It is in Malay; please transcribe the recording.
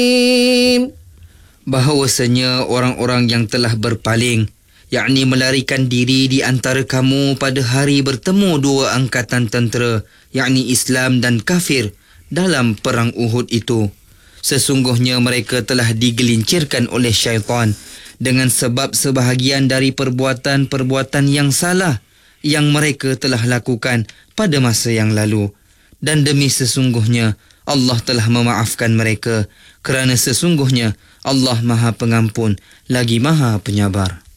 Bahawasanya orang-orang yang telah berpaling, yakni melarikan diri di antara kamu pada hari bertemu dua angkatan tentera, yakni Islam dan kafir dalam perang Uhud itu. Sesungguhnya mereka telah digelincirkan oleh syaitan dengan sebab sebahagian dari perbuatan-perbuatan yang salah yang mereka telah lakukan pada masa yang lalu. Dan demi sesungguhnya Allah telah memaafkan mereka, kerana sesungguhnya Allah Maha Pengampun lagi Maha Penyabar.